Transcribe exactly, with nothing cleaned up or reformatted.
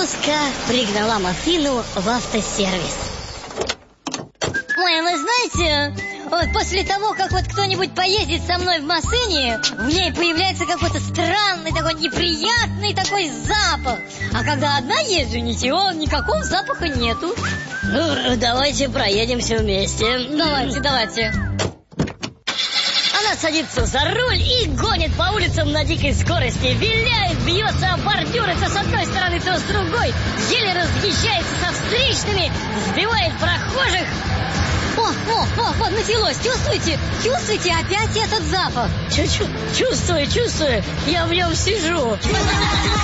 Маска пригнала машину в автосервис. Ой, вы знаете, вот после того, как вот кто-нибудь поездит со мной в машине, в ней появляется какой-то странный, такой неприятный такой запах. А когда одна езжу, ничего, никакого запаха нету. Ну, давайте проедемся вместе. Давайте, давайте. Она садится за руль и гонит по улицам на дикой скорости. Виляет, бьется о бордюры то с одной стороны, то с другой. Еле разъезжается со встречными, сбивает прохожих. О, о, о, вот началось. Чувствуете? Чувствуете опять этот запах? Чу-чу, чувствую, чувствую. Я в нем сижу.